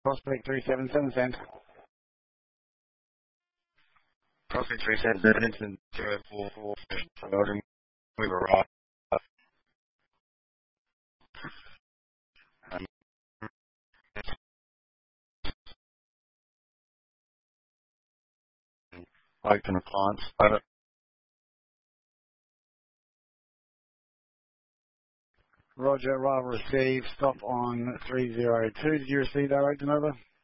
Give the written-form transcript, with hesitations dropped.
Prospect 377, send. Prospect 377, 044, Belgium, we've arrived. Open clients, over. Roger, arrival received. Stop on 302. Did you receive that, Oakton, over?